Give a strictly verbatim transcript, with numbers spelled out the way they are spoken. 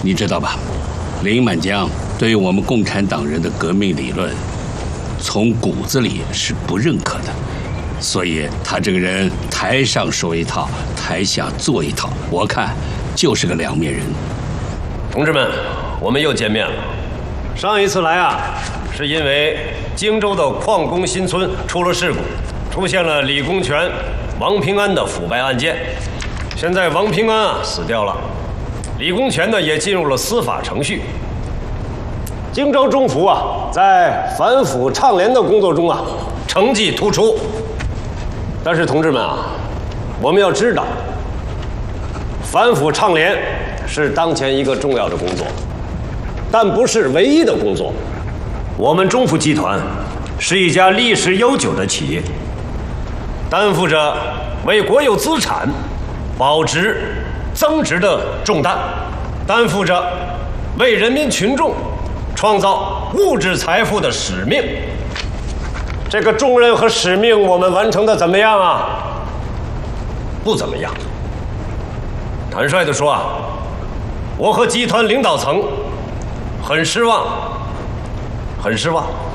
你知道吧？林满江对于我们共产党人的革命理论，从骨子里是不认可的，所以他这个人台上说一套，台下做一套，我看就是个两面人。 同志们，我们又见面了。上一次来啊，是因为荆州的矿工新村出了事故，出现了李公权、王平安的腐败案件。现在王平安啊死掉了，李公权呢也进入了司法程序。荆州中府啊，在反腐倡廉的工作中啊，成绩突出。但是同志们啊，我们要知道，反腐倡廉是当前一个重要的工作，但不是唯一的工作。我们中府集团是一家历史悠久的企业，担负着为国有资产保值增值的重担，担负着为人民群众创造物质财富的使命。这个重任和使命我们完成的怎么样啊？不怎么样。坦率地说啊，我和集团领导层很失望，很失望。